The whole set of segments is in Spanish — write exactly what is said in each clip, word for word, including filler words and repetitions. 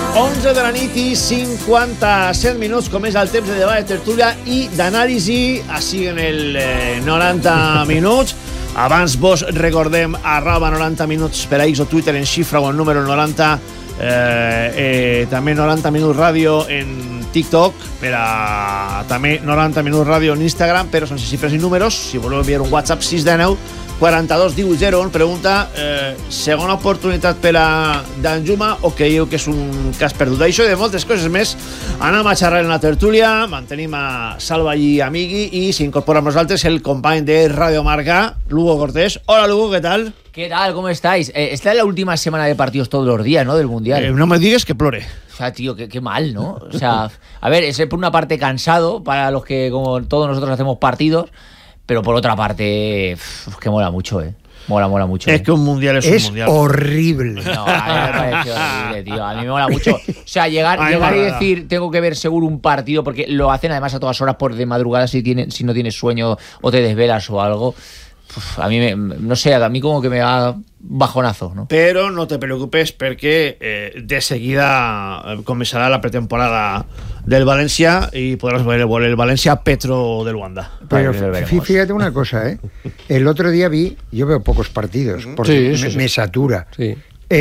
onze de la nit i cinquanta-set minuts. Com és el temps de debat, de tertúlia i d'anàlisi així en el eh, noranta minuts. Abans vos recordem arroba noranta minuts per a X o Twitter en xifra o en número noranta, eh, eh, també noranta minuts ràdio en TikTok, per a també noranta minuts ràdio en Instagram, però sense xifres i números. Si voleu enviar un WhatsApp sis de nou quaranta-dos divuit zero un, pregunta eh, segona oportunitat per a Danjuma o creieu que és un cas perdut. Això i de moltes coses més anem a xerrar en la tertúlia. Mantenim a Salva i Amigui i s'incorpora amb nosaltres el company de Radio Marca, Lugo Cortés. Hola Lugo, ¿qué tal? ¿Qué tal? ¿Cómo estáis? Eh, esta es la última semana de partidos todos los días, ¿no? Del Mundial. Eh, no me digas que plore. O sea, tío, qué, qué mal, ¿no? O sea, a ver, es por una parte cansado para los que, como todos nosotros, hacemos partidos, pero por otra parte, uf, que mola mucho, ¿eh? Mola, mola mucho. Es ¿eh? que un mundial es, es un mundial. Horrible. No, a mí me parece horrible, tío. A mí me mola mucho. O sea, llegar, Ay, llegar y nada. decir, tengo que ver seguro un partido, porque lo hacen además a todas horas por de madrugada si, tiene, si no tienes sueño o te desvelas o algo. Uf, a mí, me, no sé, a mí como que me da bajonazo, ¿no? Però no te preocupes perquè eh, de seguida començarà la pretemporada del València i podràs veure el València Petro del Wanda. Pero Vale, lo veremos. fí- fíjate una cosa, ¿eh? El otro día vi, yo veo pocos partidos, porque Sí, sí, me, sí. me satura, Sí.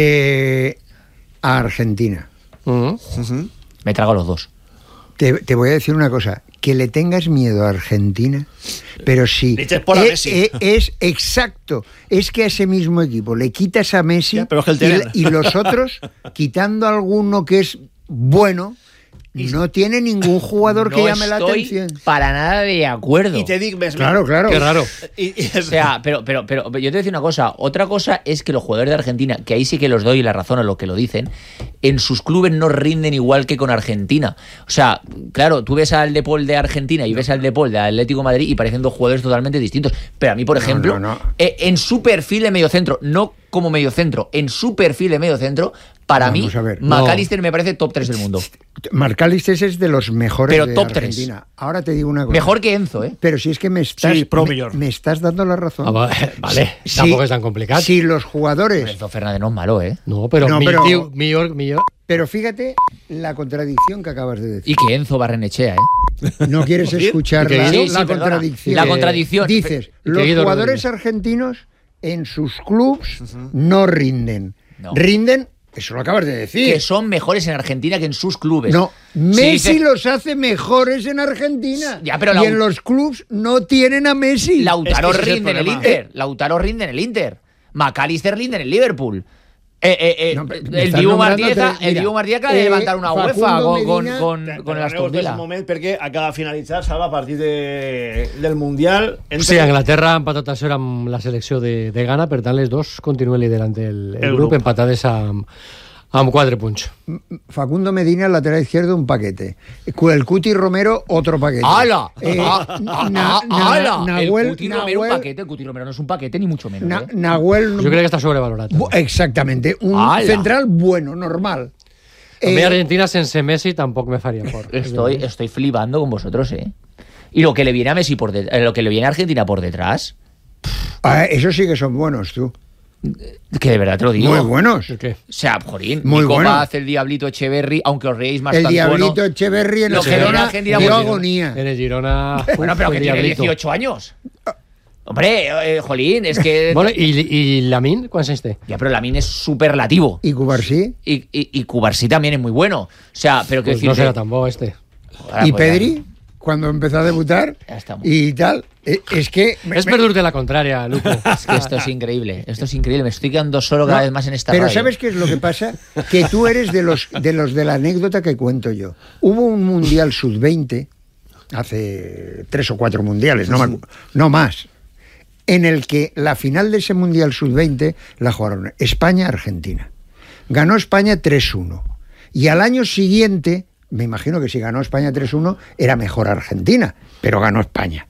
eh, a Argentina. Uh-huh. Uh-huh. Me trago los dos. Te, te voy a decir una cosa, que le tengas miedo a Argentina, pero sí, Dices por a eh, Messi. eh, es exacto, es que a ese mismo equipo le quitas a Messi Ya, pero es que el y, tienen. y los otros, quitando a alguno que es bueno, no tiene ningún jugador que No llame la estoy atención. para nada de acuerdo. I te dic més. Claro, claro. Qué raro. I, i O sea, pero, pero, pero yo te voy a decir una cosa. Otra cosa es que los jugadores de Argentina, que ahí sí que los doy la razón a lo que lo dicen, en sus clubes no rinden igual que con Argentina. O sea, claro, tú ves al Depol de Argentina y ves al Depol de Atlético de Madrid y parecen dos jugadores totalmente distintos. Pero a mí, por No, ejemplo, no, no. eh, en su perfil de mediocentro, no como mediocentro, en su perfil de mediocentro, para Vamos mí, a ver. McAllister me parece top tres del mundo. McAllister es de los mejores Pero de top tres. Argentina. Ahora te digo una cosa. Mejor que Enzo, ¿eh? Pero si es que me estás, Sí, pro me, millor. me estás dando la razón. Ah, vale, vale. Si- Tampoco es tan complicado. Si los jugadores... Enzo Fernández no es malo, ¿eh? No, pero, No, mi pero- tío, mi, or- mi or- Pero fíjate la contradicción que acabas de decir. Y que Enzo Barrenechea, ¿eh? No quieres escuchar Y que la, Guido- la Sí, sí, perdona. contradicción. La contradicción. Dices, Y que los Guido jugadores Rodríguez. argentinos en sus clubs no rinden. No. Rinden, eso lo acabas de decir. Que son mejores en Argentina que en sus clubes. No, Si Messi dice- los hace mejores en Argentina. Ya, pero y Lau- en los clubs no tienen a Messi. Lautaro Es que ese es el rinde en el problema. Inter. Lautaro rinde en el Inter. McAllister rinde en el Liverpool. Eh, eh, eh, No, me- me el estás Dibu nombrando Martínez, tres- el mira, Dibu Martínez acaba de eh, levantar una Facundo UEFA con, con, Medina- con, con el Parareu Aston des Villa. un moment perquè acaba de finalitzar, Salva, a partir de, del Mundial. Entre... Sí, Anglaterra ha empatat a ser amb la selecció de, de Ghana, per tant les dos continuen liderant el, el, El grup, grup. empatades amb, amb quatre punts. Facundo Medina, lateral izquierdo, un paquete. El Cuti Romero, otro paquete. ¡Hala! Eh, Ah, Na- ah, Na- ¡Hala! Nahuel- El Cuti Romero un Nahuel- paquete. El Cuti Romero no es un paquete, ni mucho menos. Na- ¿eh? Nahuel... Jo crec que està sobrevalorat. Bu- Exactamente, un ¡Hala! central bueno, normal. A mi Eh, Argentina sense Messi tampoc me faria por. Estoy, estoy flipando con vosotros, ¿eh? Y lo que le viene a Messi por detrás, lo que le viene a Argentina por detrás, ah, esos sí que son buenos, tú. que de verdad te lo digo. Muy buenos. ¿Qué? O sea, jorín, Muy Nico bueno. Paz, el Diablito Echeverry, aunque os reíais más El tan Diablito bueno. Echeverry en Lo el que viene a Girona Argentina dio por- agonía. En el Girona... Bueno, pero uf, que el tiene diablito. dieciocho años. Hombre, eh, jolín, es que... Bueno, i, i Lamin, quants anys té? Ya, pero Lamine es superlativo. ¿Y Cubarsí? Y, y, y Cubarsí también es muy bueno. O sea, pero que Pues decir... no serà tan bo este. ¿Y Pedri? Cuando empezó a debutar Ya estamos. y tal. Eh, Es que... me- És me- per dur-te la contrària, Luco. Es que esto es increíble, esto es increíble. Me estoy quedando solo cada No, vez más en esta Pero radio. ¿sabes qué es lo que pasa? Que tú eres de los de los de la anécdota que cuento yo. Hubo un Mundial sub veinte, hace tres o cuatro mundiales, no, me acu- no más, en el que la final de ese Mundial sub veinte la jugaron España-Argentina. Ganó España tres uno. Y al año siguiente, me imagino que si ganó España tres uno, era mejor Argentina, pero ganó España.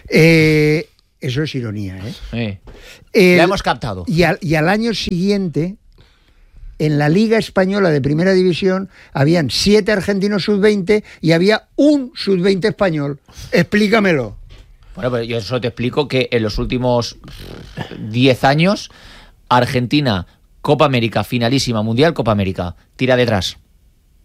Eh, eso es ironía, ¿eh? Sí. El- La hemos captado. Y al, y al año siguiente, en la Liga Española de Primera División, habían siete argentinos sub veinte y había un sub veinte español. Explícamelo. Bueno, pero yo solo te explico que en los últimos diez años, Argentina, Copa América, finalísima, Mundial, Copa América, tira detrás.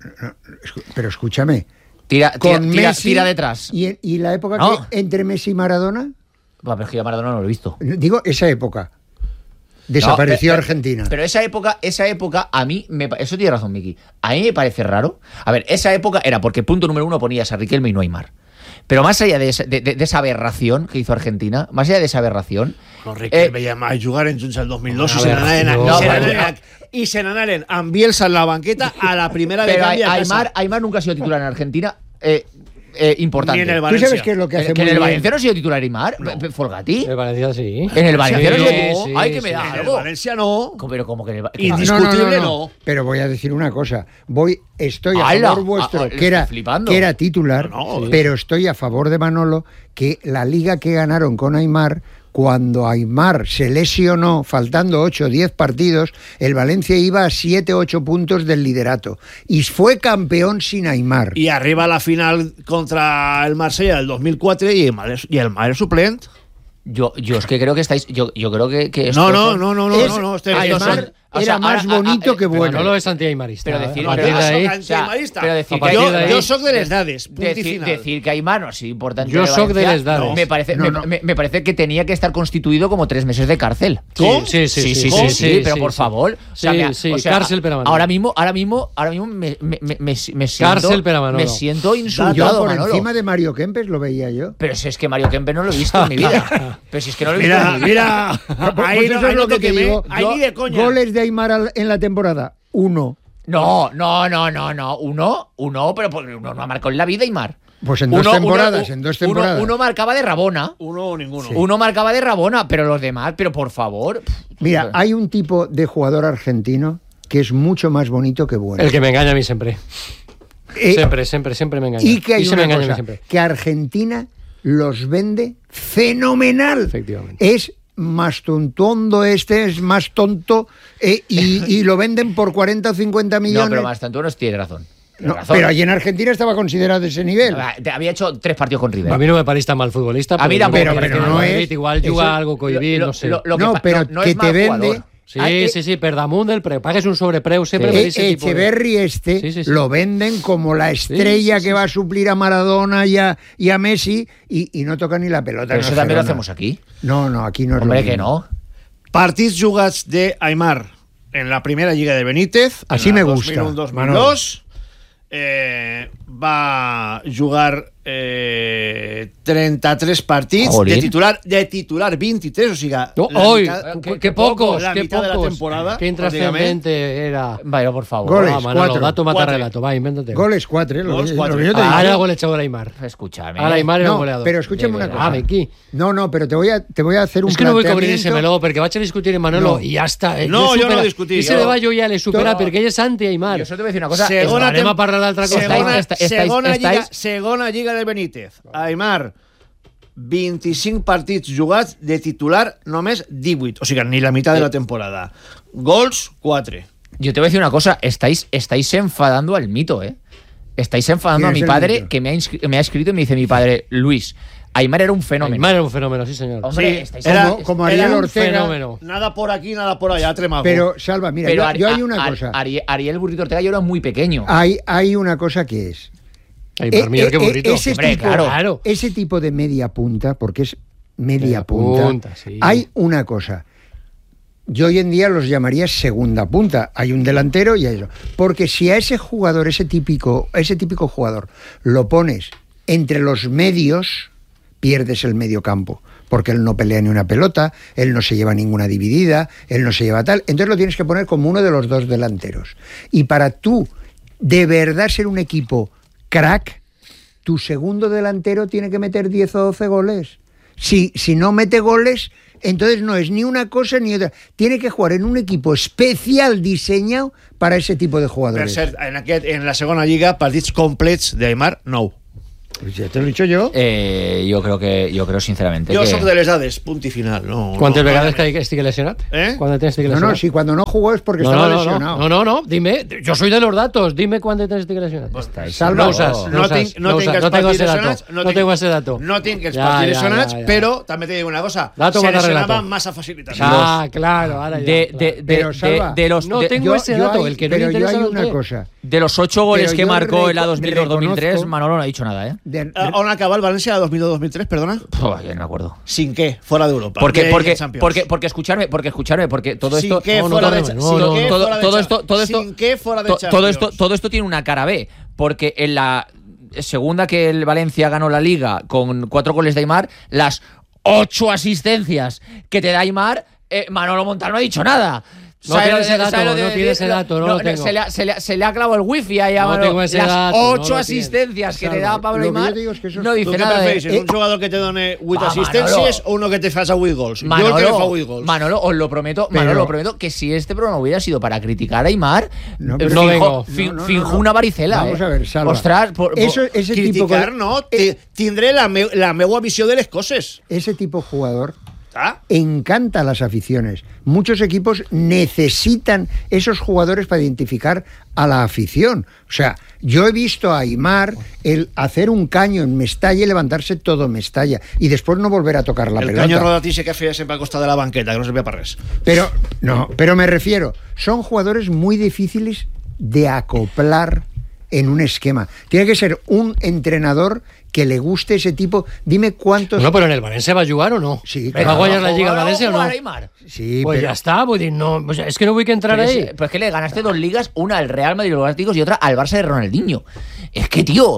pero escúchame. Tira, tira, Con tira, Messi tira detrás. ¿Y, y la época No. que entre Messi y Maradona? Bueno, pero es que yo a Maradona no lo he visto. Digo, esa época. Desapareció No, pero, Argentina. Pero esa época, esa época, a mí, me, eso tiene razón, Miki. A mí me parece raro. A ver, esa época era porque punto número uno ponías a Riquelme y no a Aimar. Pero más allá de esa, de, de, de esa aberración que hizo Argentina, más allà de esa aberración... No, Riquelme eh, i Aimar jugaren junts el dos mil dos i A se ver, n'anaren a- no, i se pero- n'anaren a- i se n'anaren amb Bielsa en la banqueta a la primera de pero canvi a casa. Aimar, Aimar nunca ha sido titular en Argentina. Eh, eh, importante. Ni en el ¿Tú Valencia. sabes qué es lo que hace que en muy el bien? Valencia no ha sido titular Aimar. Pe- Folgati. Me parecía así. En el Valencia no ha Sí, sido sí, Ay, que me sí. da En el algo. Valencia no. Pero como que en el, que- Indis- No, no, no, Discutible no. no. Pero voy a decir una cosa. Voy, estoy a ¡Hala! favor vuestro, Ah, ah, que, era, estoy flipando. que era titular, No, no, pero estoy a favor de Manolo, que la liga que ganaron con Aimar, cuando Aimar se lesionó, faltando ocho o diez partidos, el Valencia iba a siete o ocho puntos del liderato. Y fue campeón sin Aimar. I arriba a la final contra el Marsella del dos mil quatre i el Madrid, i el Madrid suplent. Yo, yo es que creo que estáis. Yo, yo creo que. que No, estos no, son- no, no, no, Es- no, no. Este, Aimar estos son- Aimar o era sea, más ahora- bonito ah, que eh, bueno. Manolo es anti-aimarista. Pero decir, A pero partir de eso- ahí- o sea, Antiaimarista. pero decir A que partir jo, de ahí- jo soc de les dades, punt i decir, final. decir que Aimar no ha sido importante. Yo de soy de Valencia, les dades. Me parece, No, me, no. me- me parece que tenía que estar constituido como tres meses de cárcel. ¿Cómo? Sí, sí, sí, sí, sí, sí, pero por sí. favor. O sea, Sí, me- sí, o sea, cárcel per a Manolo. Ahora mismo, ahora mismo, ahora mismo me, me, me, me, me siento, Cárcel per a Manolo. me siento Yo insultado, por Manolo. encima de Mario Kempes lo veía yo. Pero si es que Mario Kempe no lo he visto en mi vida. Pero si es que no lo he visto Mira, en mi vida. mira. Pues Ahí eso no, es ahí lo no que te te quemé. digo. Ahí ni de coña. Goles de Aimar al- en la temporada, uno. No, no, no, no, no. Uno, uno, pero porque uno no ha marcado en la vida, Aimar. Pues en dos temporadas, en dos temporadas. Uno, uno marcaba de Rabona. Uno o ninguno. Uno marcaba de Rabona, pero los demás, pero por favor. Mira, hay un tipo de jugador argentino que es mucho más bonito que bueno. El que me engaña a mí siempre. Eh, Siempre, siempre, siempre me engaña. y que hay se me una engaña a mí cosa, siempre. que Argentina los vende fenomenal. Efectivamente. Es más tontondo, este es más tonto, eh, y, y lo venden por cuarenta o cincuenta millones. No, pero más tanto no tiene razón. Tiene No, razón. pero allí en Argentina estaba considerado de ese nivel. Te había hecho tres partidos con River. A mí no me parece tan mal futbolista. A mí pero tampoco, me pero parece no que el Madrid es- Igual eso- juga algo cohibir, Lo- no sé. lo- lo no, pa- pero no que es te mal vende. jugador. Sí, Ah, eh, sí, sí, per damunt del preu. Pagues un sobrepreu sempre per Eh, ese tipo de... Echeverry este Sí, sí, sí. lo venden como la estrella Sí, sí, que sí, va a sí. suplir a Maradona y a, y a Messi y, y no toca ni la pelota. Pero no eso es también lo Gerona. hacemos aquí. No, no, aquí no es Hombre, lo que mismo. no. Partits jugats de Aimar en la primera Lliga de Benítez. Así en la me gusta, dos mil uno dos mil dos. Eh, va jugar eh, trenta-tres partits Jolín. de titular, de titular vint-i-tres, o sigui, No, la hoy, mitad- qué, qué pocos, la qué mitad de la pocos. temporada, Qué intrascendente era. Vaya, por favor. Goles. Ah, Manolo, cuatro. dato mata Cuatro. relato. Va, invéntate. Goles cuatro, ¿eh? Lo, Goles que- cuatro. lo que yo te Ah, digo. ahora goleador Aimar. Escúchame. Ahora Aimar era un No, goleador. pero escúchame De una verdad. cosa. Ah, Miki. No, no, pero te voy a, te voy a hacer un És que no vull que obrir planteamiento. ese meló, perquè vaig a discutir amb Manolo No. i ja està. Eh? No, jo supera- no discutir, I se jo- le va jo ja l'he superat No. perquè ell és anti-Aimar. Yo solo te voy a decir una cosa. Segona Anem tem- a parlar d'altra cosa. Segona, Estáis- estáis- segona, estáis- lliga, segona Lliga de Benítez. Aimar, vint-i-cinc partits jugats de titular, només divuit. O sigui, ni la meitat de la temporada. Gols, quatre. Yo te voy a decir una cosa. Estáis, estáis enfadando al mito, ¿eh? Estáis enfadando a ¿Quién mi es el padre mito? que me ha, inscri- me ha escrito y me dice mi padre, Luis, Aimar era un fenómeno. Aimar era un fenómeno, sí, señor. Hombre, Sí, estáis era- Como, como Ariel Era un Ortega. Fenómeno. Nada por aquí, nada por allá, tremago. Pero, Salva, mira, Pero yo, Ari- yo hay a- una a- cosa. Ariel, Ariel Burrito Ortega yo era muy pequeño. Hay, hay una cosa que es. Aimar, Eh, mira eh, qué eh, burrito. ese, Hombre, tipo, claro. ese tipo de media punta, porque es media, Media punta, punta, sí. hay una cosa. Yo hoy en día los llamaría segunda punta. Hay un delantero y hay eso. Porque si a ese jugador, ese típico, ese típico jugador, lo pones entre los medios, pierdes el medio campo. Porque él no pelea ni una pelota, él no se lleva ninguna dividida, él no se lleva tal. Entonces lo tienes que poner como uno de los dos delanteros. Y para tú de verdad ser un equipo crack, tu segundo delantero tiene que meter diez o doce goles. Si, si no mete goles, entonces no es ni una cosa ni otra. Tiene que jugar en un equipo especial diseñado para ese tipo de Per jugadores. cert, en, aquest, en la segona lliga, partits complets d'Aimar, nou. Pues ya te lo he dicho yo. Eh, jo crec que jo crec sincerament Jo que... soc de les dades, punt i final. No, ¿Cuántas no, vegadas no, que estigui lesionat? ¿Eh? ¿Cuántas veces estigui No, lesionat? no, si cuando no jugó es porque no, estaba no, no, lesionado. no, no, no, dime, yo soy de los datos, dime cuántas veces estigui lesionat. Salva. No usas, No, no, usas, tinc, no, no, tinc usas, els no tengo partits ese lesionats, dato, no, no tinc, tengo ese dato. no tinc els Ja, partits ja, lesionats, ja, ja. però també t'he dit una cosa, Dato se más lesionaven relato. amb massa facilitat. Ah, claro, ahora ya. de, de, de, Pero, de, Salva, de los no de, tengo Yo- ese yo dato, hay- el que no le pero yo interesa hay a una usted. cosa. de los ocho goles Pero que yo marcó en la reco- dos mil dos dos mil tres, reconozco- Manolo no ha dicho nada, ¿eh? De- Ah, on acaba el València de dos mil dos dos mil tres, perdona? Uf, ya no me acuerdo. Cinquè, fora d'Europa. Porque, de porque, Champions. porque, porque escucharme, porque escucharme, porque todo esto, Cinquè no, no, fora de no, Cha- no, cinquè no. todo, fora de todo Cha- esto, todo esto, cinquè fora de to- todo esto, Champions. todo esto tiene una cara B, porque en la segunda que el Valencia ganó la Liga con cuatro goles de Aimar, las ocho asistencias que te da Aimar, eh, Manolo Montal no ha dicho nada. No ¿Sabe tiene lo ese de- dato, sabe lo no de- tiene ese dato, no lo tengo. Se le, ha- se, le, ha- se le ha clavado el wifi ahí a No Manolo. tengo ese Las dato, no ocho lo asistencias que tiene. te da Salva, Pablo lo que yo Aimar, te digo es que eso es- no Tu dice què nada de... prefereixes? Un jugador que te done vuit Va, assistències Manolo. o uno que te faça vuit gols? Jo el que Manolo, me fa vuit gols. Manolo, os lo prometo, Pero- Manolo, lo prometo que si este programa hubiera sido para criticar a Aimar, No, eh, pero- finjo, No vengo. fin- No, no, no, finjo no. una varicela. Vamos eh. a ver, Salva. Ostras, por, por- Eso, ese tipo Criticar, que- no? Ti- Tindré la, me, la meua visió de les coses. ese tipo de jugador Ah? encanta a las aficiones. Muchos equipos necesitan esos jugadores para identificar a la afición. O sea, yo he visto a Aimar el hacer un caño en Mestalla y levantarse todo Mestalla y después no volver a tocar la El pelota. caño rodatice que feia sempre al costat de la banqueta, que no servia per res. Pero no, pero me refiero, son jugadores muy difíciles de acoplar en un esquema. Tiene que ser un entrenador que le guste ese tipo. Dime cuántos. No, pero en el Valencia va a jugar o no? Sí, ¿Va a claro. guanyar la Liga ¿Va a Valencia o no? jugar Aimar? Sí, Pues pero ya está, vull dir, no, o sea, es que no voy a entrar Pero ahí. es, pero es que le ganaste dos ligas, una al Real Madrid y los Galácticos y otra al Barça de Ronaldinho. Es que, tío,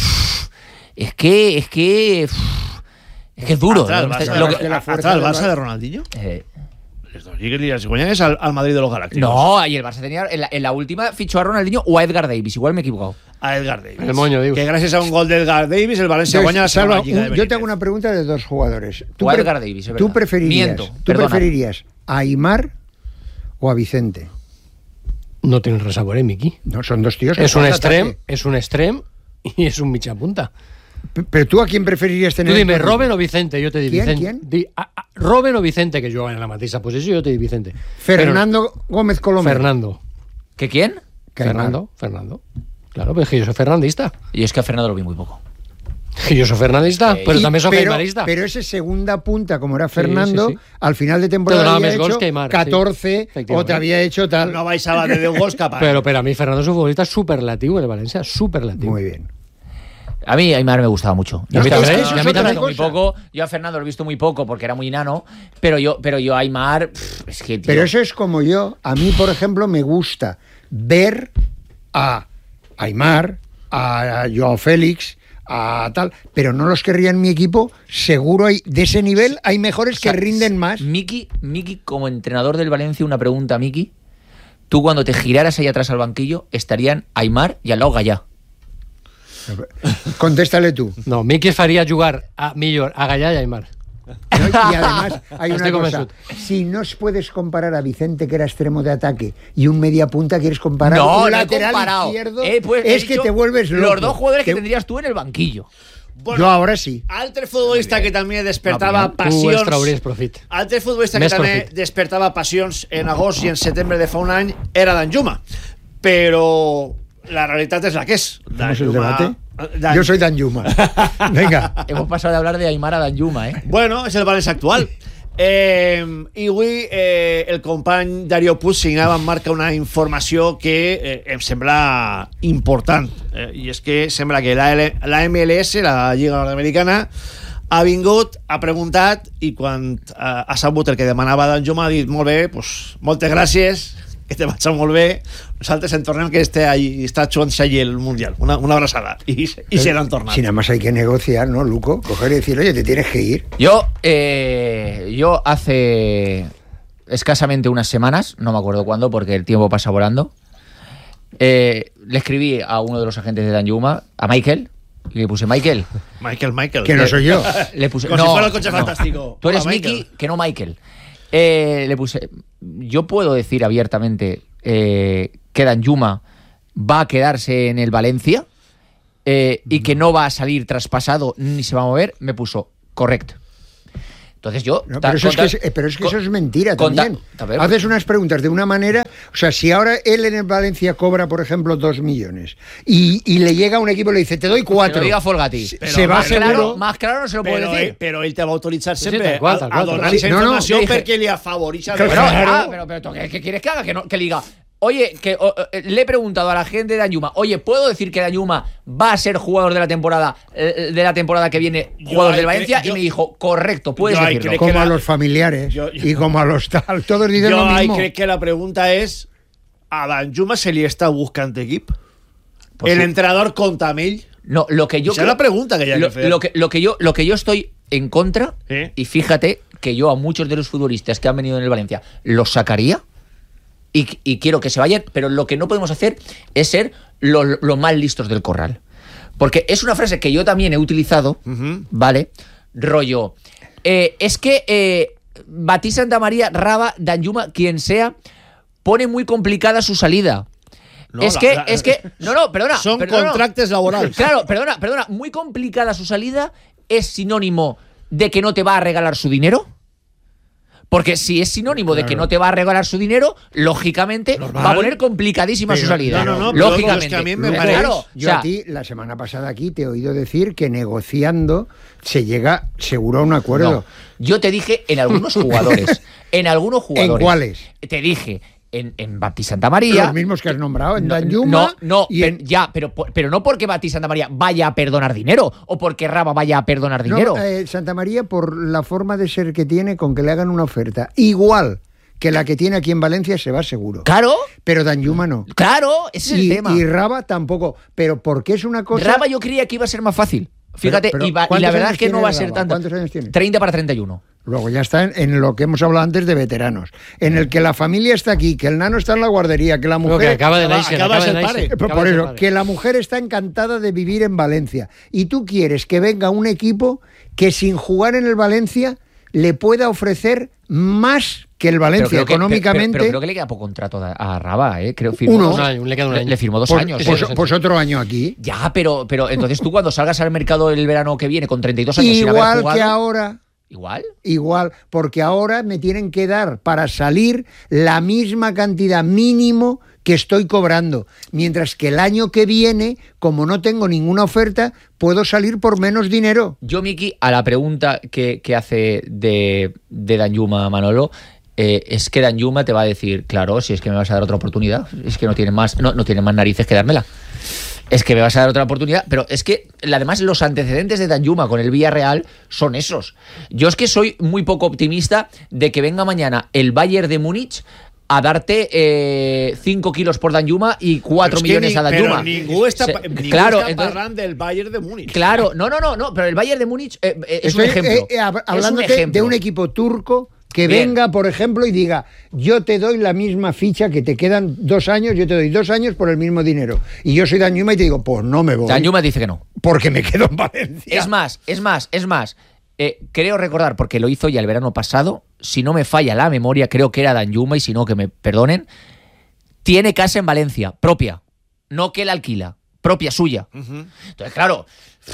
es que, es que, es que es duro. Atrás, el Lo que- Barça, lo que- que la fuerza atrás el del Barça Bar- de Ronaldinho. eh, Les dos lligues li les guanyen és al, al Madrid de los Galácticos. no, y el Barça tenía, en la, en la última fichó a Ronaldinho o a Edgar Davis, igual me he equivocado. A Edgar Davis. El moño, dius. Que gràcies a un gol d'Edgar Davis el València Entonces, guanya la segona Salva, lliga de un- yo te Benítez. hago una pregunta de dos jugadores. O a pre- Edgar Davis, es ¿tú verdad. preferirías, Miento, ¿tú perdona. preferirías a Aimar o a Vicente? No tiene res a veure, Miqui. No, son dos tíos que És un juegan extrem, ataque. és un extrem i és un mitja punta. P- Pero tú a quién preferirías tener. Tu dime, en tu Robben equipo? o Vicente, jo te dic ¿Quién, Vicente. quién? Di, a, a, Robben o Vicente, que juguen en la mateixa posició, jo te dic Vicente. Fernando Gómez Pero, Colomer. Fernando. ¿Que quién? Que Aimar. Fernando, Fernando. Claro, pero es que yo soy fernandista. Y es que a Fernando lo vi muy poco. Que yo soy fernandista, pero Y- también soy pero, aimarista. pero ese segunda punta, como era Fernando, sí, sí. al final de Te temporada donaba había más gols hecho que Aimar, sí. catorce o Efectivamente. te había hecho tal. No baixava de deu gols cap a... Pero, pero a mí Fernando es un futbolista superlativo en el Valencia, superlativo. Muy bien. A mí Aimar me gustaba mucho. Y a mí Es que también, eso Y a es mí otra también muy cosa. poco. Yo a Fernando lo he visto muy poco porque era muy enano, pero yo, pero yo a Aimar, pff, es que, tío, Pero eso es como yo. A mí, por ejemplo, me gusta ver a Aimar, a Joao Félix, a tal, pero no los querría en mi equipo. Seguro hay de ese nivel hay mejores o sea, que rinden más. Miki, Miki, como entrenador del Valencia, una pregunta, Miki. Tú cuando te giraras ahí atrás al banquillo, estarían Aimar y al lado Gallá. Contéstale tú. No, Miki faria jugar a millor a Gallà i a Aimar. ¿no? Y además hay una Estoy cosa. convencido. Si no puedes comparar a Vicente, que era extremo de ataque, y un media punta, quieres comparar No, un no he lateral comparado. izquierdo, Eh, pues, he es que dicho te vuelves loco. Los dos jugadores que Te- tendrías tú en el banquillo. Bueno, Yo ahora sí. altre futbolista que també despertava No, Tu passions... extrauries profit. Altre futbolista que Més també profit. despertava passions en agost i en setembre de fa un any era Danjuma. Però la realitat és la que és. ¿Cómo es el Danjuma- debate? Dan- Yo soy Dan Yuma. Venga. Hemos pasado de hablar de Aimar a Danjuma, ¿eh? Bueno, és el València actual. Eh, I avui eh, el company Dario Puig signava en marca una informació que eh, em sembla important. Eh, I és que sembla que la, L- la M L S, la Lliga Nord-Americana, ha vingut, ha preguntat i quan eh, ha sabut el que demanava Danjuma ha dit, molt bé, pues, moltes gràcies, que te vaig molt bé, nosaltres en tornem que este allí, està jugant-se allí el Mundial, una, una abraçada, i, i se l'han tornat. Si nada más hay que negociar, ¿no, Luco? Coger y decir, oye, te tienes que ir. Yo, eh, yo hace escasamente unas semanas, no me acuerdo cuándo porque el tiempo pasa volando, eh, le escribí a uno de los agentes de Danjuma, a Michael, y le puse, Michael, Michael, Michael. Que no soy yo. le puse, Como si fuera el coche fantástico. Tú eres Hola, Miki, Michael. que no Michael. Eh, le puse, yo puedo decir abiertamente eh, que Danjuma va a quedarse en el Valencia. eh, y que no va a salir traspasado ni se va a mover, me puso correcto. Entonces yo... No, pero, eso contra, es que, pero es que eso es mentira contra, también. también. Haces unas preguntas de una manera... O sea, si ahora él en el Valencia cobra, por ejemplo, dos millones y, y le llega a un equipo y le dice, te doy cuatro... Que lo diga Folgati. Se, Pero se va más seguro... Claro, más claro no se lo puedo Però, decir. ell, però ell te va autoritzar Sí, sempre tal qual, tal a, qual, a tal donar qual. esa No, no, informació dije- perquè li afavoreix... Claro, Pero, claro. ah, pero, pero, ¿qué, qué quieres que haga? Que, no, que le diga, oye, que o, eh, le he preguntado a la gente de Danjuma, oye, ¿puedo decir que Danjuma va a ser jugador de la temporada eh, de la temporada que viene, jugador ahí del Valencia? cre- yo- y me dijo, correcto, puedes yo ahí decirlo. creo Como que a la- los familiares yo- yo- y como a los tal. Todos dicen Jo lo ahí mismo. crec que la pregunta és a Danjuma se li està buscant equip? Pues el sí. entrenador compta amb ell? No, lo que yo Esa es la pregunta que hay lo, que hacer. lo que, lo que yo lo que yo estoy en contra, ¿Eh? y fíjate que yo a muchos de los futbolistas que han venido en el Valencia los sacaría y, y quiero que se vayan, pero lo que no podemos hacer es ser los lo más listos del corral. Porque es una frase que yo también he utilizado, Ujú. ¿vale? Rollo. eh, es que eh, Batí Santa María, Raba, Danjuma, quien sea, pone muy complicada su salida. No, es la- que, la- es que, no, no, perdona. Son perdona, contractes laborals. Claro, perdona, perdona, muy complicada su salida es sinónimo de que no te va a regalar su dinero. Porque si es sinónimo de que no te va a regalar su dinero, lógicamente Normal. va a poner complicadísima su Pero- salida. no, no, no, pero lógicamente. es que a mí me Luego, parece- Claro, yo o sea, a ti, la semana pasada aquí, te he oído decir que negociando se llega seguro a un acuerdo. no. Yo te dije en algunos jugadores. en algunos jugadores. ¿En cuáles? Te dije en, en Batí Santa María. Los mismos que has nombrado, en No, Danjuma. no, no, y en- pero- ya, pero, por- pero no porque Batí Santa María vaya a perdonar dinero o porque Raba vaya a perdonar No, dinero. eh, Santa María, por la forma de ser que tiene, con que le hagan una oferta igual que la que tiene aquí en Valencia, se va seguro. Claro, Pero Danjuma no. claro, ese es Y, el tema. y Raba tampoco. Pero porque es una cosa... Raba yo creía que iba a ser más fácil. Fíjate, Pero- pero y, va- y ¿cuántos la verdad años es que no tiene va a ser Raba? tanto. ¿Cuántos años tiene? treinta para treinta y uno. Luego ya está en, en lo que hemos hablado antes de veteranos, en el que la familia está aquí, que el nano está en la guardería, que la Creo mujer... que acaba de acaba- nacer, acaba acaba de de ser nacer, padre. Por acaba de ser eso, padre. que la mujer está encantada de vivir en Valencia y tú quieres que venga un equipo que sin jugar en el Valencia le pueda ofrecer más que el Valencia Pero creo que- económicamente. Pero, pero creo que le queda poco contrato a, a Raba, ¿eh? Creo firmó Uno. dos- Un año, le queda un le- año. le firmó dos pues, años. pues- ¿eh? pues otro año aquí. Ya, pero, pero entonces tú cuando salgas al mercado el verano que viene con treinta y dos años sin haber Igual jugado, que ahora, igual. igual, porque ahora me tienen que dar para salir la misma cantidad mínimo que estoy cobrando, mientras que el año que viene, como no tengo ninguna oferta, puedo salir por menos dinero. Yo, Miki, a la pregunta que, que hace de, de Danjuma Manolo, eh, es que Danjuma te va a decir, claro, si es que me vas a dar otra oportunidad, es que no tiene más, no, no tiene más narices que dármela. Es que me vas a dar otra oportunidad, pero es que además los antecedentes de Danjuma con el Villarreal son esos. Yo es que soy muy poco optimista de que venga mañana el Bayern de Múnich a darte cinco kilos por Danjuma y cuatro Però és que millones ni- a Danjuma. Però ningú està, Se- pa- ningú claro, està entonces- parlant del Bayern de Múnich. Claro, no, no, no, no, pero el Bayern de Múnich eh, eh, es Estoy un ejemplo. eh, eh, hab- Es un hablándote ejemplo. de un equipo turco que Bien. venga, por ejemplo, y diga, yo te doy la misma ficha, que te quedan dos años, yo te doy dos años por el mismo dinero. Y yo soy Danjuma y te digo, pues no me voy, Danjuma dice que no. porque me quedo en Valencia. Es más, es más, es más. Eh, creo recordar, porque lo hizo ya el verano pasado, si no me falla la memoria, creo que era Danjuma, y si no, que me perdonen, tiene casa en Valencia, propia. No que él alquila, propia suya. Ujú. Entonces, claro,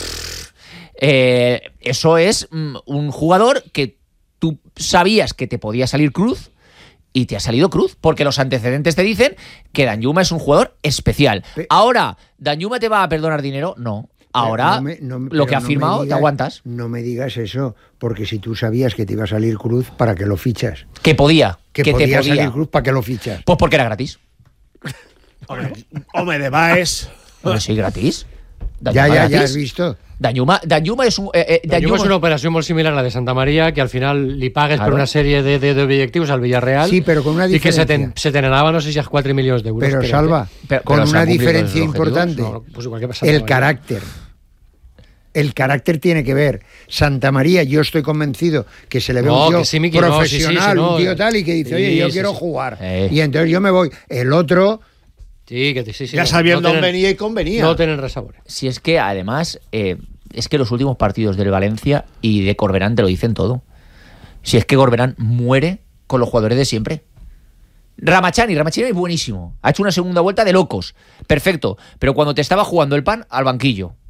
eh, eso es mm, un jugador que tú sabías que te podía salir cruz y te ha salido cruz, porque los antecedentes te dicen que Danjuma es un jugador especial. Pe- Ahora, ¿Danjuma te va a perdonar dinero? No. Ahora, No me- no me- lo que pero ha no me firmado, te digas- aguantas. No me digas eso, porque si tú sabías que te iba a salir cruz, ¿para qué lo fichas? Que podía, Que, que, te podía podía. salir cruz, ¿para qué lo fichas? Pues porque era gratis. Home, home, de Baes... Hombre, sí, gratis. Ya, Danjuma ya, ya gratis. has visto. Danjuma, Danjuma es un... Eh, eh, Danjuma Danjuma- és una operació molt similar a la de Santa Maria, que al final li pagues Claro. per una sèrie de, de, de objectius al Villarreal Sí, pero con una i que se te, diferencia. se te n'anava, no sé si a quatre milions d'euros. Pero, crec, Salva, eh? Pero- con pero se una han cumplido diferencia los objetivos, importante. No, pues igual que pasa Santa El Maria. carácter. El carácter tiene que ver. Santa María, yo estoy convencido que se le ve No, un tío que sí, Miki, no, sí, sí, profesional, sí, no. un tío tal, y que dice, Sí, oye, yo sí, quiero sí. jugar. Eh. Y entonces yo me voy. El otro, Sí, que sí, sí. Ja no, sabien no d'on tenen- venia i com venia. No tenen res a veure. Si es que además, eh, es que los últimos partidos del Valencia y de Corberán te lo dicen todo. Si es que Corberán muere con los jugadores de siempre. Ramachani, Ramachani es buenísimo. Ha hecho una segunda vuelta de locos. Perfecto. Pero cuando te estaba jugando el pan, al banquillo.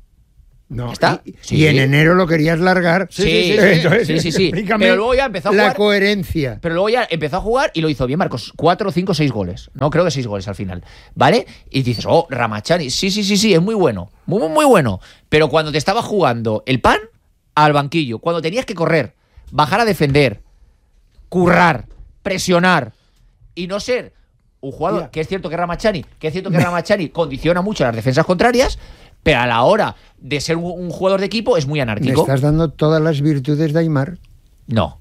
No, ¿Está? Y, Sí. y en enero lo querías largar. Sí, sí, sí. Entonces, sí, sí, sí. explícame Pero luego ya empezó a la jugar. coherencia. Pero luego ya empezó a jugar y lo hizo bien, Marcos. Cuatro, cinco, seis goles. No, creo que seis goles al final. ¿Vale? Y dices, oh, Ramachani. Sí, sí, sí, sí, es muy bueno. Muy, muy, muy bueno. Pero cuando te estaba jugando el pan, al banquillo. Cuando tenías que correr, bajar a defender, currar, presionar y no ser un jugador, Mira. que es cierto que Ramachani, que es cierto que Ramachani condiciona mucho a las defensas contrarias, pero a la hora de ser un, un jugador de equipo es muy Me anárquico. estás dando todas las virtudes de Aimar. No.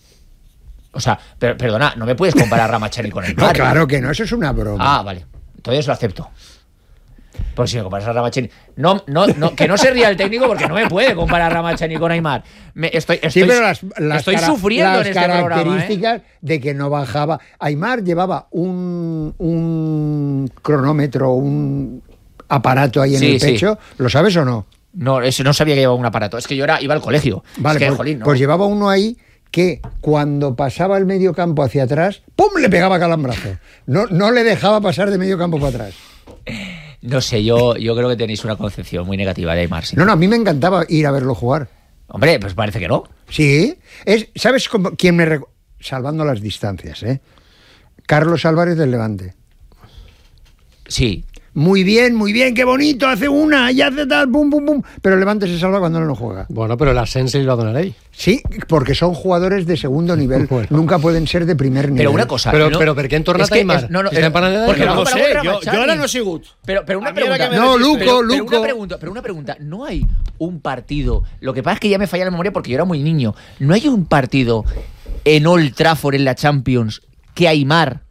O sea, per- perdona, no me puedes comparar a Ramachani con el No, padre. claro que no, eso es una broma. Ah, vale. Entonces lo acepto. Pues si me comparas a Ramachani. No, no, no, que no se ría el técnico porque no me puede comparar a Ramachani con Aimar. Me, estoy estoy, Sí, pero las, las estoy cara- sufriendo las en este programa. ¿eh? características de que no bajaba. Aimar llevaba un, un cronómetro, un aparato ahí en Sí, el sí. pecho. ¿Lo sabes o no? No, eso no sabía que llevaba un aparato. Es que yo era, iba al colegio. Vale, es que, pues, jolín, ¿no? pues llevaba uno ahí que cuando pasaba el medio campo hacia atrás, ¡pum!, le pegaba calambrazo. No, no le dejaba pasar de medio campo para atrás. No sé, yo, yo creo que tenéis una concepción muy negativa de Aimar. Sí. No, no, a mí me encantaba ir a verlo jugar. Hombre, pues parece que no. Sí, es, ¿sabes cómo- quién me... recu- Salvando las distancias, ¿eh? Carlos Álvarez del Levante. Sí. Muy bien, muy bien, qué bonito, hace una y hace tal, pum, pum, pum. Pero el Levante se salva cuando no juega. Bueno, pero el ascenso y lo donaréis. Sí, porque son jugadores de segundo nivel. Bueno. Nunca pueden ser de primer nivel. Pero una cosa. Pero, no, pero ¿per què en torna es que Aimar? es- no, no, Si estem parlant de porque Aimar. no, No pero sé, con yo, Ramachani. yo ahora no he sigut. Pero, pero una A mí ahora pregunta. que me No, decís, Luco, pero, pero Luco. una pregunta, pero una pregunta. ¿No hay un partido? Lo que pasa es que ya me falla la memoria porque yo era muy niño. ¿No hay un partido en Old Trafford en la Champions que Aimar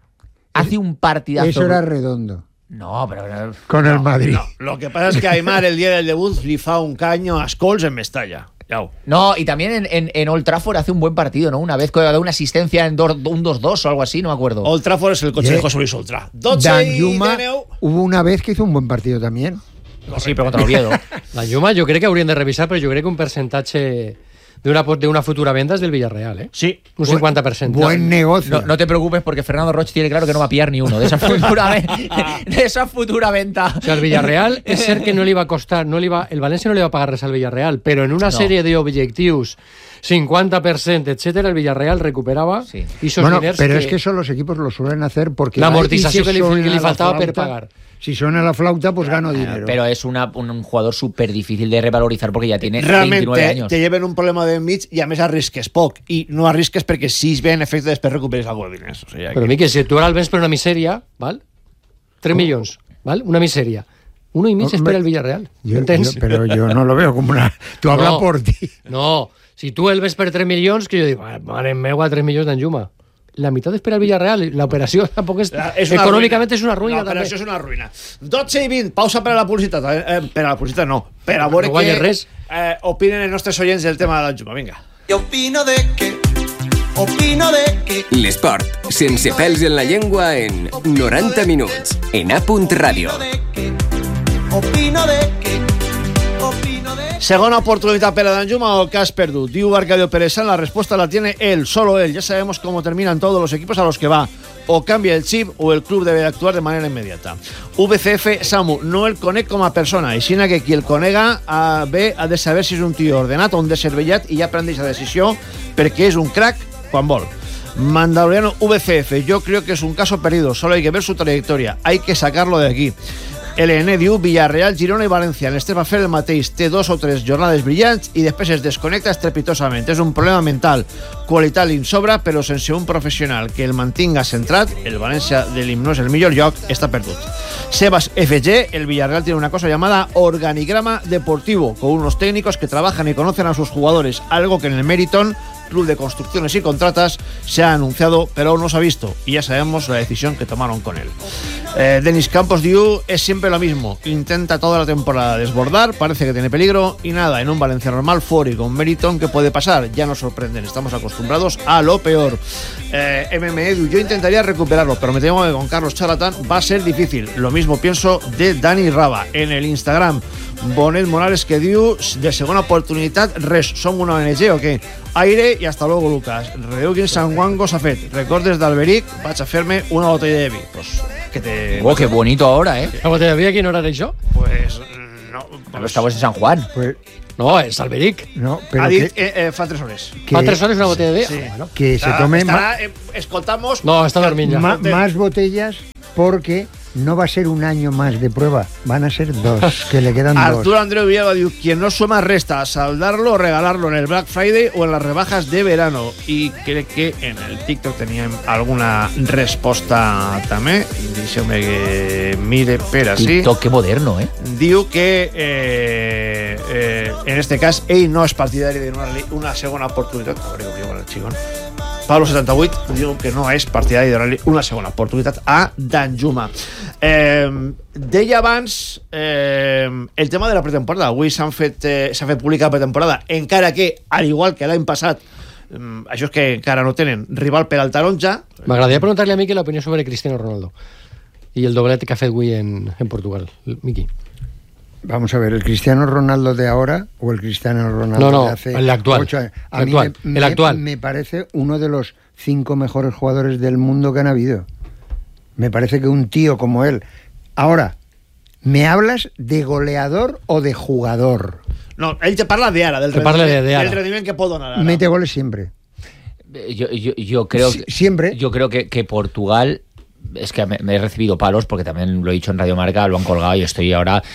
hace un partidazo? Eso era redondo. No, pero. Con el Madrid. No, lo que pasa es que Aimar el día del debut li fa un caño a Scholes en Mestalla. Yau. No, y también en, en, en Old Trafford hace un buen partido, ¿no? Una vez que da una asistencia en dos- un dos dos o algo así, no me acuerdo. Old Trafford es el coche Yeah. de José Luis Oltra. dotze Dan i Yuma dinou. hubo una vez que hizo un buen partido también. Sí, pero contra Oviedo. La Lluma jo crec que haurien de revisar, però jo crec que un percentatge d'una d'una futura venda és del Villarreal, ¿eh? Sí. Un cincuenta por ciento. Buen negocio. No, no te preocupes porque Fernando Roch tiene claro que no va a pillar ni uno de esa futura, ve- de esa futura venta. O sea, el Villarreal és cert que no li va costar, no li va, el València no li va pagar res al Villarreal, però en una No. sèrie d'objectius, cincuenta por ciento, etcétera, el Villarreal recuperava Sí. esos Bueno, diners pero que, es que eso los equipos lo suelen hacer porque... La ahí amortización si que li- suena que li la faltaba per flauta, pagar. Si suena la flauta, pues gano dinero. Pero es una, un, un jugador súper difícil de revalorizar porque ya tiene veintinueve Realment años. te lleven un problema de mig i a més arrisques poc. I no arrisques perquè si es ve en efecte després recuperes algo de diners. O sigui, Però, Miqui, si tu ara el vens per una misèria, val? tres milions, val? Una misèria. Uno i mig és per el Villarreal. Yo- Entens? yo- pero yo no lo veo como una... Tú hablas No. por ti. No, si tu el ves per tres milions, que jo dic, "Ah, mare meva, tres milions d'en Juma. La meitat és per al Villarreal, l'operació tampoc és... La- és una econòmicament ruïna. és una ruïna, No, però també. això és una ruïna. dotze i vint, pausa per a la publicitat. Eh, eh, per a la publicitat no, per a veure No guanyes què res. eh, opinen els nostres oients del tema de la Juma. Vinga. I opino de que, opino de que... L'esport, sense pèls en la llengua en noranta minuts, en A punt Ràdio. Opino de que, opino de que, opino de... Segunda oportunidad para Danjuma o que has perdut. Diu Arcadio Pérez, la respuesta la tiene él, solo él. Ya sabemos cómo terminan todos los equipos a los que va. O cambia el chip o el club debe actuar de manera inmediata. V C F Samu, no el conec com a persona, i sinó que qui el conega a, bé ha de saber si és un tio ordenat o un deservellat i ja pren aquesta decisió perquè és un crack quan vol. Mandaloriano V C F, yo creo que es un caso perdido, solo hay que ver su trayectoria, hay que sacarlo de aquí. L N diu Villarreal, Girona i València. L'Ester va fer el mateix, té dos o tres jornades brillants i després es desconnecta estrepitosament. És un problema mental. Qualitat li'n sobra, però sense un professional que el mantinga centrat, el València de l'himno és el millor lloc, està perdut. Sebas F G, el Villarreal tiene una cosa llamada organigrama deportivo, con unos técnicos que trabajan y conocen a sus jugadores, algo que en el Meriton, Club de Construcciones y Contratas, se ha anunciado, pero aún no se ha visto, y ya sabemos la decisión que tomaron con él. Eh, Denis Campos diu, es siempre lo mismo, intenta toda la temporada desbordar, parece que tiene peligro, y nada, en un Valencia normal, fuera y con Meriton, ¿qué puede pasar? Ya nos sorprenden, estamos acostumbrados a lo peor. Eh, M M E diu, yo intentaría recuperarlo, pero me temo que con Carlos Charlatán va a ser difícil. Lo mismo pienso de Dani Raba en el Instagram. Bonet Morales que diu, de segona oportunitat, res, som una O N G o què? Aire i hasta luego, Lucas. Reuguin Sant Juan Gosafet. Recordes d'Alberic, vaig a fer-me una botella de vi. Pues, que te... Oh, qué bonito ahora, ¿eh? La botella de vi, a quina hora era això? Pues... mm, No, Però estamos en San Juan. Pues, No, es Alberic. no, pero ha dit que, eh, eh, fa tres hores. que, ¿Va tres horas una botella de...? Sí. Ah, bueno. que se Estarà- tome ma- estarà, eh, escoltamos. No, está dormint ja. ma- más botellas porque no va a ser un año más de prueba, van a ser dos, que le quedan Arturo dos. Andreu Villalba diu: quien no suma resta, saldarlo o regalarlo en el Black Friday o en las rebajas de verano. I crec que en el TikTok teníem alguna resposta també. Deixeu-me que mire per així. TikTok, qué moderno, ¿eh? Diu que eh, eh, en este cas ell no és partidari de donar-li una segona oportunitat. A veure, diu el xicón. Pablo setanta-vuit diu que no és partidari de donar-li una segona oportunitat a Danjuma. Eh, deia abans eh, el tema de la pretemporada. Avui s'han fet, eh, s'ha fet pública la pretemporada, encara que, al igual que l'any passat, eh, això és que encara no tenen rival per al taronja. M'agradaria preguntar-li a Miqui l'opinió sobre Cristiano Ronaldo i el doblet que ha fet avui en, en Portugal. Miqui. Vamos a ver, ¿el Cristiano Ronaldo de ahora o el Cristiano Ronaldo No, no, de hace el actual. ocho años? A El mí actual, me, el me- actual. me parece uno de los cinco mejores jugadores del mundo que han habido. Me parece que un tío como él. Ahora, ¿me hablas de goleador o de jugador? No, ell te parla de ara, del, Te parla de- de ara. del rendiment que pot donar ara. Mete goles siempre. Eh, Yo, yo, yo creo Sie- que, siempre. Yo creo que, que Portugal. Es que me, me he recibido palos porque también lo he dicho en Radio Marca, lo han colgado y estoy ahora.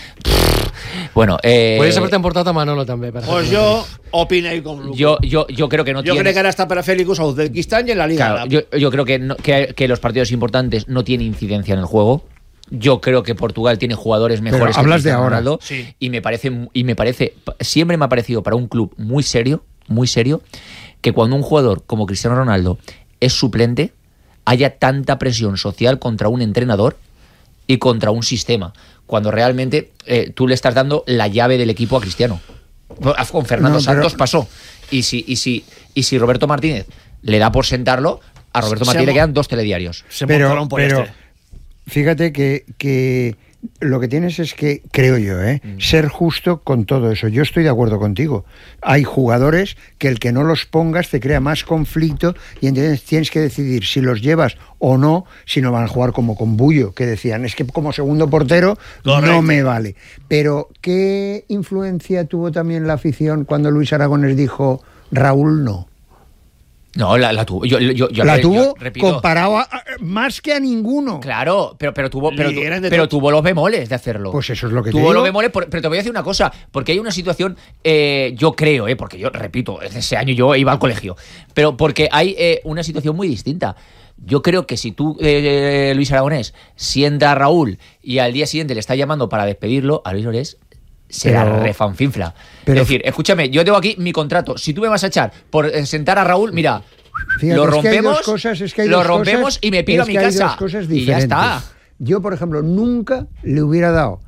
Bueno, eh, Podries haver-te emportat a Manolo també. Per Pues ejemplo. jo opino ahí con Luco. yo, yo, yo creo que no Yo tiene. creo que ahora está para Félix Uzbekistán y en la Liga. Claro, yo, yo creo que, no- que, que los partidos importantes no tienen incidencia en el juego. Yo creo que Portugal tiene jugadores mejores que hablas de Cristiano ahora. Ronaldo, Sí. y me parece y me parece siempre me ha parecido para un club muy serio, muy serio, que cuando un jugador como Cristiano Ronaldo es suplente haya tanta presión social contra un entrenador y contra un sistema, cuando realmente eh, tú le estás dando la llave del equipo a Cristiano. Con Fernando No, pero- Santos pasó. Y si, y, si, y si Roberto Martínez le da por sentarlo, a Roberto Se Martínez le mo- quedan dos telediarios. Se pero, montaron por pero este. fíjate que, que lo que tienes es que, creo yo, ¿eh? Mm. ser justo con todo eso. Yo estoy de acuerdo contigo. Hay jugadores que el que no los pongas te crea más conflicto y entonces tienes que decidir si los llevas o no, si no van a jugar como con Bullo, que decían, es que como segundo portero Correcto. no me vale. Pero, ¿qué influencia tuvo también la afición cuando Luis Aragonés dijo, Raúl no? No, la, la tuvo. Yo, yo, yo- La yo- tuvo repito. comparado a- a- más que a ninguno. Claro, pero, pero tuvo, pero, tu- Lideran de pero todo. tuvo los bemoles de hacerlo. Pues eso es lo que te Tuvo los digo. bemoles, por- pero te voy a decir una cosa, porque hay una situación, eh, yo creo, eh, porque yo, repito, ese año yo iba al colegio, pero porque hay eh, una situación muy distinta. Yo creo que si tú, eh, Luis Aragonés, sienta a Raúl y al día siguiente le está llamando para despedirlo, a Luis Aragonés se Pero- la refanfinfla. pero- es decir, escúchame, yo tengo aquí mi contrato. Si tú me vas a echar por eh, sentar a Raúl, mira, Fíjate, lo es que hay rompemos, dos cosas, es que hay lo dos rompemos cosas, y me pido a es mi que hay casa. dos cosas Y ya diferentes. está. Yo, por ejemplo, nunca le hubiera dado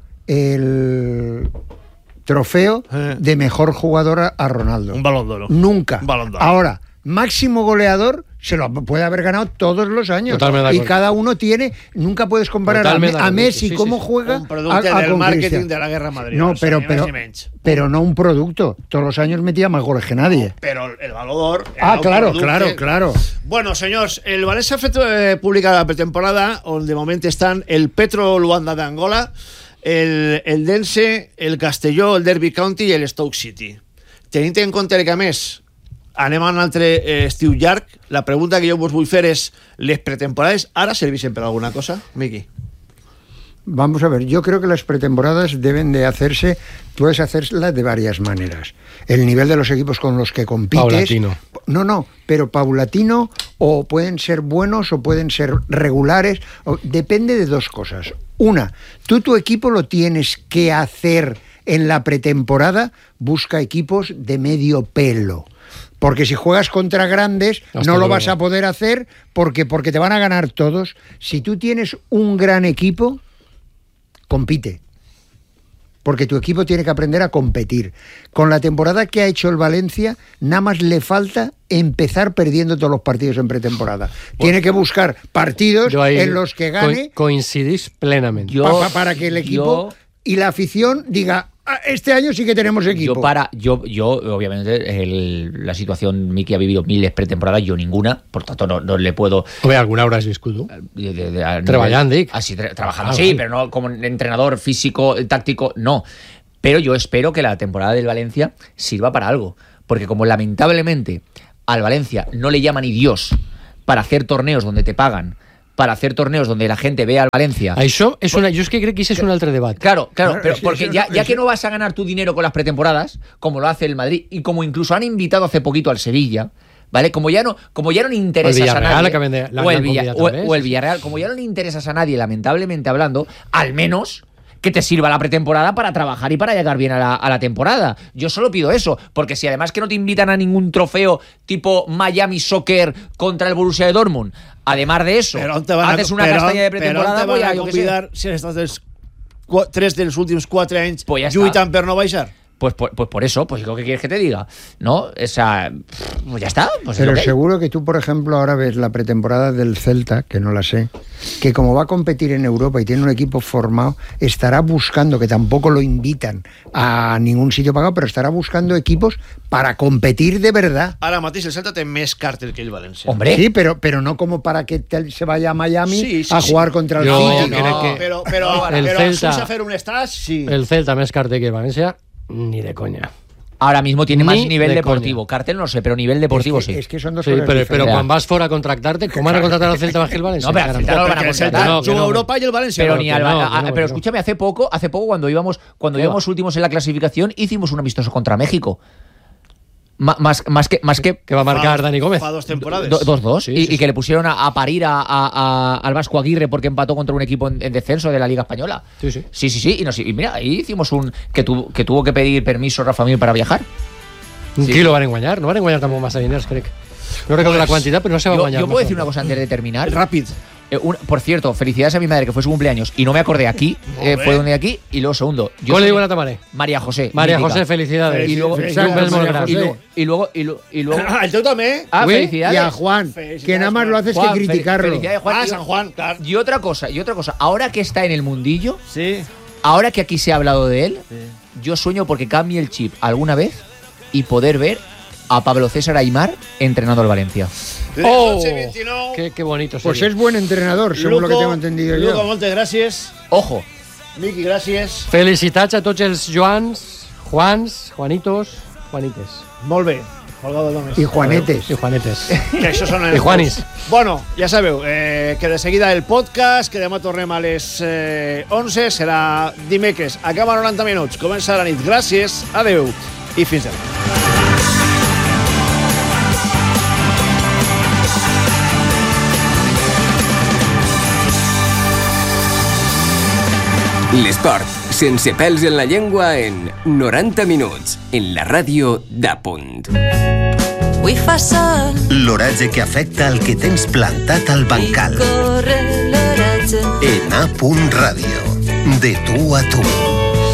el trofeo Eh. de mejor jugador a, a Ronaldo. Un balón de oro. Nunca. Un balón de oro. Ahora, máximo goleador se lo puede haber ganado todos los años. Totalmente de Y acuerdo. cada uno tiene, nunca puedes comparar a, Totalmente Me- de a acuerdo. Messi Sí, sí, cómo sí. juega Un producto a- a del con marketing Cristiano. de la guerra Madrid. No, o sea, pero, ni pero, más ni menys. pero no un producto. Todos los años metía más goles que nadie. Però el valor... Ah, era un claro, producte. claro, claro. Bueno, senyors, el València ha fet eh, pública la pretemporada, on de moment estan el Petro Luanda d'Angola, el, el Dense, el Castelló, el Derby County i el Stoke City. Tenint en compte que, a més, anem a un altre eh, estiu llarg, la pregunta que jo vos vull fer és, les pretemporades ara servixen per alguna cosa? Miqui. Vamos a ver, yo creo que las pretemporadas deben de hacerse, puedes hacerlas de varias maneras. El nivel de los equipos con los que compites... Paulatino. No, no, pero paulatino, o pueden ser buenos o pueden ser regulares, o- depende de dos cosas. Una, tú tu equipo lo tienes que hacer en la pretemporada, busca equipos de medio pelo. Porque si juegas contra grandes, Hasta no lo luego. vas a poder hacer porque, porque te van a ganar todos. Si tú tienes un gran equipo, compite. Porque tu equipo tiene que aprender a competir. Con la temporada que ha hecho el Valencia, nada más le falta empezar perdiendo todos los partidos en pretemporada. tiene que buscar partidos Yo ahí en los que gane co- coincidís plenamente. Yo- pa- pa- para que el equipo yo- y la afición diga, "Ah, este año sí que tenemos equipo". Yo para, yo, yo obviamente, el- la situación, Miki ha vivido miles pretemporadas, yo ninguna, por tanto no, no le puedo... Home, alguna hauràs viscut tu. de- de- de- a Treballant, nivel- dic. Así, tra- trabajando, Ah, sí, vale. pero no como entrenador físico, táctico, no. Pero yo espero que la temporada del Valencia sirva para algo. Porque como lamentablemente al Valencia no le llama ni Dios para hacer torneos donde te pagan, para hacer torneos donde la gente vea al Valencia... Això és una, jo és que crec que ese es un altre debat. Claro, claro, Claro, pero es- porque eso ya, no- ya eso- que no vas a ganar tu dinero con las pretemporadas, como lo hace el Madrid, y como incluso han invitado hace poquito al Sevilla, ¿vale? Como ya no, como ya no le interesas a Villarreal, nadie, acaben de- la o, el gran Villa- convidada o- también, o el sí, sí. Villarreal, como ya no le interesas a nadie, lamentablemente hablando, al menos que te sirva la pretemporada para trabajar y para llegar bien a la, a la temporada. Yo solo pido eso, porque si además que no te invitan a ningún trofeo tipo Miami Soccer contra el Borussia de Dortmund, además de eso, Però on te van a- haces una però- castaña de però on pretemporada, te voy van a, a yo qué sé. convidar si has estat els qu- tres dels últims quatre anys Pues ya está. lluitant per no baixar? Pues por, pues por eso, pues ¿qué quieres que te diga? ¿No? O sea, pues ya está. Pues es Pero lo que hay. seguro que tú, por ejemplo, ahora ves la pretemporada del Celta, que no la sé, que como va a competir en Europa y tiene un equipo formado, estará buscando, que tampoco lo invitan a ningún sitio pagado, pero estará buscando equipos para competir de verdad. Ara mateix el Celta té més càrtel que el València. Hombre, Sí, pero, pero no como para que te- se vaya a Miami Sí, sí, a sí. jugar contra el Yo City. crec No, que però, però, el però Celta- sense fer un estàs, sí. El Celta més carter que el València, ni de conya. ahora mismo tiene más Ni nivel de deportivo. Cartel no sé, pero nivel deportivo es que, sí. es que son dos Sí, cosas pero, pero diferentes. quan vas fora a contractar-te, com van a contratar al Celta más que el València? No, pero al Celta no lo van a Perquè el Celta contratar. No, que juga no. a Europa y el València Pero no. ni que al- no, a- que a- no, pero que no. escúchame, hace poco, hace poco cuando íbamos, cuando ¿Qué íbamos va? últimos en la clasificación, hicimos un amistoso contra México. Ma- Más, más que, más que Que va a marcar Fa- Dani Gómez. Fa dos temporades. do- dos dos Sí, y, sí, y que sí. le pusieron a, a parir a, a- a- al Vasco Aguirre porque empató contra un equipo en, en descenso de la Liga Española. Sí, sí. Sí, sí, sí. Y, nos, y mira, ahí hicimos un que, tu, que tuvo que pedir permiso Rafa Mir para viajar. Un Sí. kilo van a enguanyar, no van a enguanyar tampoc massa diners, crec. No recordo la quantitat, però no se va Yo, guanyar. yo puedo massa. decir una cosa antes de terminar. Ràpid. Eh, un- por cierto, felicidades a mi madre que fue su cumpleaños y no me acordé aquí, eh, bé. fue donde aquí. Y luego, segundo, yo Com li soy- diuen a ta mare? María José. María mítica. José, felicidades. Y luego, Felicidades, y luego- María y José. luego- y luego, y luego, y luego- Ah, el teu també. ah, Uy, felicidades. y a Juan, Felicidades, que nada más lo haces Juan, que fel- criticarlo. felicidades, Juan. Ah, Y- San Juan, clar. Y otra cosa, y otra cosa, ahora que está en el mundillo, Sí. ahora que aquí se ha hablado de él, yo sueño porque cambie el chip alguna vez y poder ver a Pablo César Aimar entrenando al Valencia. Oh, Les dotze i vint-i-nou. qué, qué bonito Pues sería. es buen entrenador, según lo que tengo entendido Luco, yo. moltes gràcies. Ojo, Miqui, gràcies. Felicitats a tots els Joans, Juans, Juanitos, Juanites. Molt bé. Holgado Gómez. Y Juanetes. I Juanetes. Que això són els... I Juanis. Bueno, ja sabeu, eh, que de seguida el podcast, que demà tornem a les eh, onze, serà dimecres. Acaba noranta minuts, comença la nit. Gràcies, adeu i fins demà. L'esport, sense pèls en la llengua, en noranta minuts, en la ràdio d'A Punt. Avui fa sol L'oratge que afecta el que tens plantat al bancal. corre l'oratge. En A Punt Ràdio. De tu a tu.